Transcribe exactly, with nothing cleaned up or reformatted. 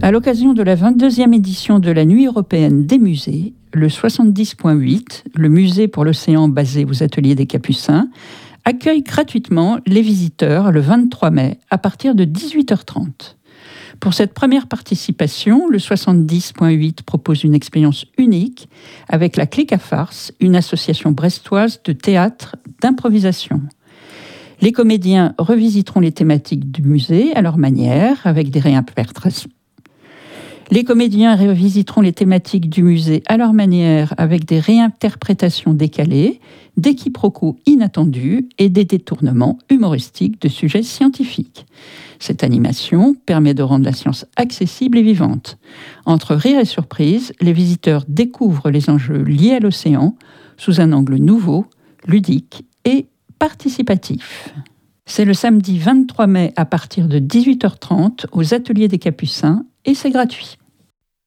À l'occasion de la vingt-deuxième édition de la Nuit européenne des musées, le soixante-dix point huit, le musée pour l'océan basé aux Ateliers des Capucins, accueille gratuitement les visiteurs le vingt-trois mai à partir de dix-huit heures trente. Pour cette première participation, le soixante-dix point huit propose une expérience unique avec la Clique à Farce, une association brestoise de théâtre d'improvisation. Les comédiens revisiteront les thématiques du musée à leur manière, avec des réinterprétations. Les comédiens revisiteront les thématiques du musée à leur manière, avec des réinterprétations décalées, des quiproquos inattendus et des détournements humoristiques de sujets scientifiques. Cette animation permet de rendre la science accessible et vivante. Entre rire et surprise, les visiteurs découvrent les enjeux liés à l'océan sous un angle nouveau, ludique et participatif. C'est le samedi vingt-trois mai à partir de dix-huit heures trente aux Ateliers des Capucins et c'est gratuit.